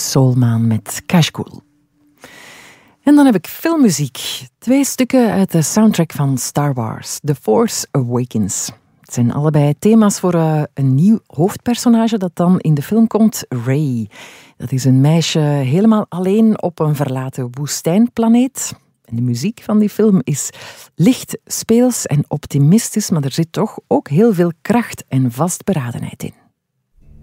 Soulman met Kashkool. En dan heb ik filmmuziek. 2 stukken uit de soundtrack van Star Wars, The Force Awakens. Het zijn allebei thema's voor een nieuw hoofdpersonage dat dan in de film komt, Rey. Dat is een meisje helemaal alleen op een verlaten woestijnplaneet. En de muziek van die film is licht, speels en optimistisch, maar er zit toch ook heel veel kracht en vastberadenheid in.